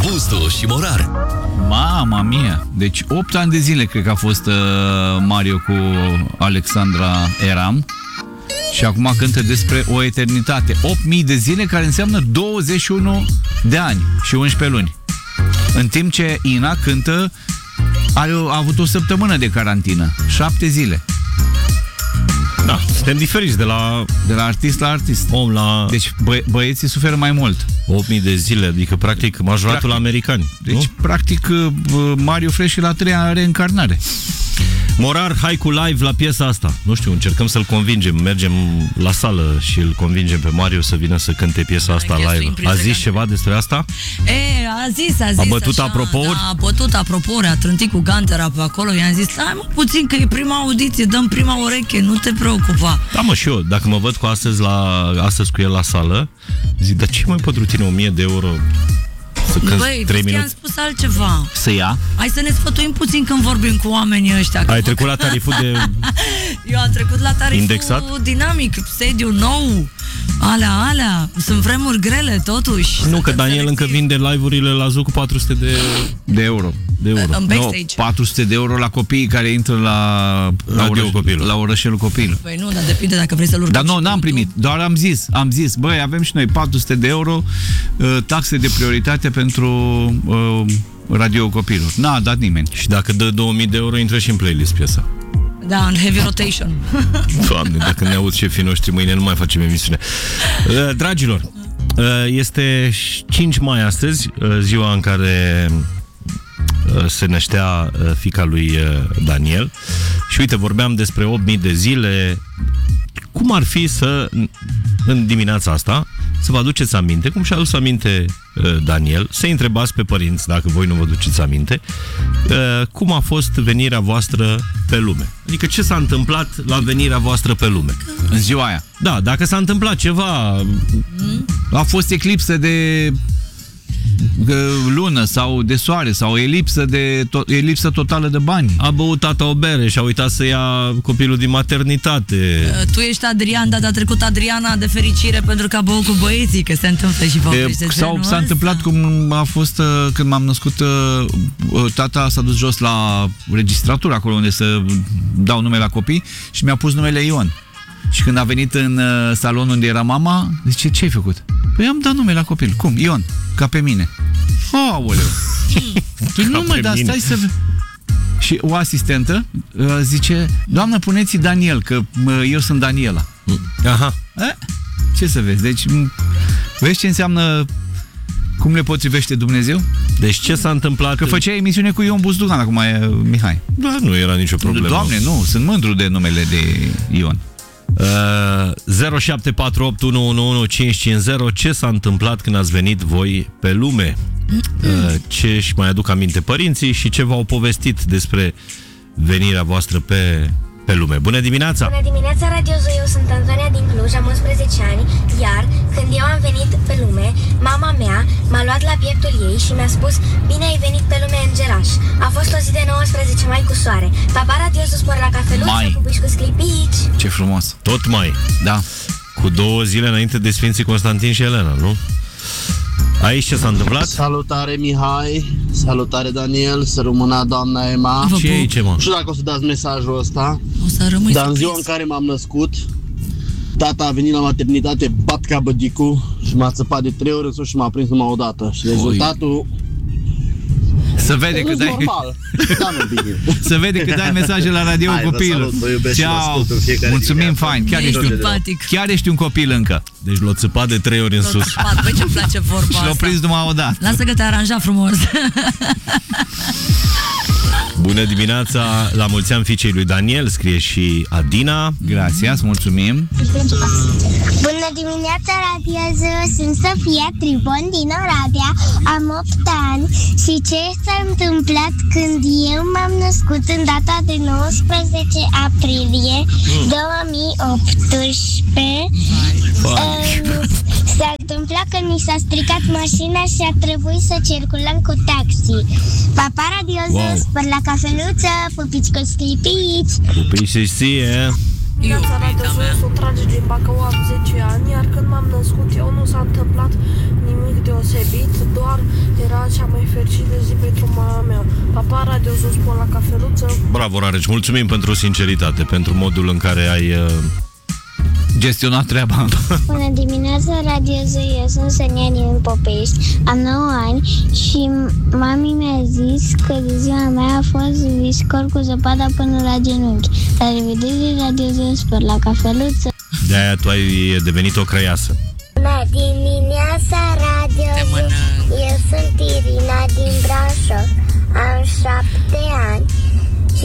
Bustu și Morar. Mama mia! Deci 8 ani de zile cred că a fost Mario cu Alexandra Eram. Și acum cântă despre o eternitate. 8.000 de zile, care înseamnă 21 de ani și 11 luni. În timp ce Ina cântă, a avut o săptămână de carantină. 7 zile. Da, suntem diferiți de la artist la artist. Om la... Deci băieții suferă mai mult. 8.000 de zile, adică practic majoratul americani. Deci nu? practic Mario Fresh e la 3-a reîncarnare. Morar, hai cu live la piesa asta. Nu știu, încercăm să-l convingem. Mergem la sală și îl convingem pe Mario să vină să cânte piesa asta live. A zis ceva despre asta? A zis. A bătut așa, apropouri? Da, a bătut apropouri, a trântit cu gantera pe acolo. I-am zis, stai mă puțin că e prima audiție, dăm prima ureche, nu te preocupa. Da mă, și eu, dacă mă văd cu astăzi cu el la sală, zic, dar ce mai pot tine 1.000 de euro? Băi, am spus altceva. Să ia? Hai să ne sfătuim puțin când vorbim cu oamenii ăștia. Ai trecut la tariful de... Eu am trecut la tariful indexat? Dinamic, sediu nou. Alea, sunt vremuri grele totuși. Nu, că Daniel încă vinde live-urile la Zoo cu 400 de euro. În backstage. No, 400 de euro la copiii care intră la orășelul copilul. Păi nu, dar depinde dacă vrei să-l urci. Dar nu, n-am primit, doar am zis, băi, avem și noi 400 de euro taxe de prioritate pentru radio copilul. N-a dat nimeni. Și dacă dă 2000 de euro, intră și în playlist piesa. Da, în heavy rotation. Doamne, dacă ne aud șefii noștri, mâine nu mai facem emisiune. Dragilor, este 5 mai astăzi, ziua în care se năștea fiica lui Daniel. Și uite, vorbeam despre 8.000 de zile. Cum ar fi să, în dimineața asta, să vă aduceți aminte, cum și-a adus aminte Daniel, să-i întrebați pe părinți, dacă voi nu vă duceți aminte, cum a fost venirea voastră pe lume. Adică ce s-a întâmplat la venirea voastră pe lume. În ziua aia. Da, dacă s-a întâmplat ceva... A fost eclipsă de lună sau de soare sau elipsă totală de bani. A băut tata o bere și a uitat să ia copilul din maternitate. Tu ești Adrian, dar a trecut Adriana de fericire pentru că a băut cu băieții, că se întâmplă și vorbește sau s-a întâmplat cum a fost când m-am născut, tata s-a dus jos la registratură, acolo unde să dau nume la copii, și mi-a pus numele Ion. Și când a venit în salon unde era mama, zice, ce ai făcut? Păi am dat nume la copil. Cum? Ion. Ca pe mine. Aoleu. Păi nu mă, dar stai să... Și o asistentă zice, doamnă, puneți Daniel, că eu sunt Daniela. Aha. Ce să vezi? Deci, vezi ce înseamnă cum le potrivește Dumnezeu? Deci ce s-a întâmplat? Că făcea emisiune cu Ion Buzdugan, acum e Mihai. Da, nu era nicio problemă. Doamne, nu, sunt mândru de numele de Ion. 0748111550. Ce s-a întâmplat când ați venit voi pe lume? Ce își mai aduc aminte părinții și ce v-au povestit despre venirea voastră pe lume. Bună dimineața! Bună dimineața, Radio Zoo. Eu sunt Antonia din Cluj, am 11 ani, iar când eu am venit pe lume, mama mea m-a luat la pieptul ei și mi-a spus, bine ai venit pe lume, îngeraș. A fost o zi de 19 mai cu soare. Papa, Radio Zoo, spor la cafeluță, cu puși cu sclipici. Ce frumos! Tot mai? Da. Cu 2 zile înainte de Sfinții Constantin și Elena, nu? Aici ce s-a întâmplat? Salutare Mihai, salutare Daniel, să rămână doamna Emma. Ce e aici, mă? Nu știu dacă o să dați mesajul ăsta, o să rămâi dar în ziua în care m-am născut, tata a venit la maternitate bat ca bădicu și m-a țăpat de 3 ori în sus și m-a prins numai o dată. Și rezultatul... Se vede că dai... normal. Da, nu bine. Se vede că dai mesaje la radio copilul. Ciao. Mulțumim, fain. Chiar ești un copil încă. Deci l-o țăpat de 3 ori în sus. Băi, ce-mi place vorba asta. Și l-o prins numai o dată. Lasă că te-a aranjat frumos. Bună dimineața, la mulți ani fiicei lui Daniel, scrie și Adina. Gracias, mulțumim. Bună dimineața, Radio Zoo. Sunt Sofia Tribon din Oradea, am 8 ani și ce s-a întâmplat când eu m-am născut în data de 19 aprilie 2018, s-a întâmplat că mi s-a stricat mașina și a trebuit să circulăm cu taxi. Papa, Radio Zoo, spăr la cafeluță, pupici cu sclipici. Pupici și ție. Viața Radio Zoo, sunt trage din Bacău, am 10 ani, iar când m-am născut eu nu s-a întâmplat nimic deosebit, doar era ziua cea mai fericită zi pentru mama mea. Papa, Radio Zos, spun la cafeluță. Bravo, Rareș, mulțumim pentru sinceritate, pentru modul în care ai gestionat treaba. Bună dimineața, Radio Zoo, eu sunt Sonia din Popești, am 9 ani și mami mi-a zis că de ziua mea a fost viscol cu zăpada până la genunchi. La revedere, Radio Zoo, sper la cafeluță. De-aia tu ai devenit o crăiasă. Bună dimineața, Radio Zoo. Eu sunt Irina din Brașov. Am 7 ani